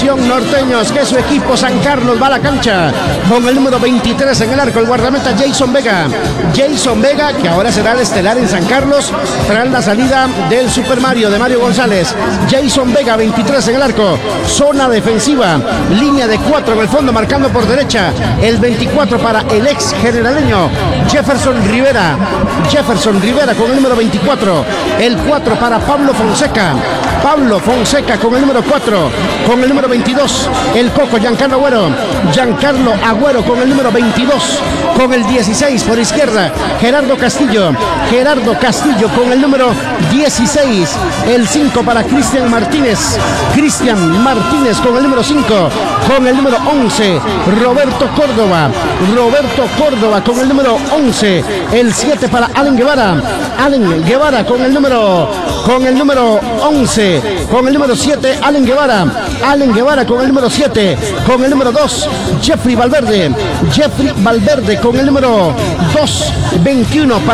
Atención norteños, que su equipo San Carlos va a la cancha con el número 23 en el arco, el guardameta Jason Vega. Jason Vega, que ahora será el estelar en San Carlos tras la salida del Super Mario de Mario González. Jason Vega, 23 en el arco, zona defensiva, línea de 4 en el fondo, marcando por derecha, el 24 para el ex generaleño Jefferson Rivera. Jefferson Rivera con el número 24, el 4 para Pablo Fonseca. Pablo Fonseca con el número 4, con el número 22, el Coco Giancarlo Agüero. Giancarlo Agüero con el número 22, con el 16 por izquierda, Gerardo Castillo. Gerardo Castillo con el número 16, el 5 para Cristian Martínez. Cristian Martínez con el número 5, con el número 11, Roberto Córdoba. Roberto Córdoba con el número 11, el 7 para Allen Guevara. Allen Guevara con el número 11, con el número 7, Allen Guevara. Allen Guevara con el número 7, con el número 2, Jeffrey Valverde. Jeffrey Valverde con el número 2, 21 para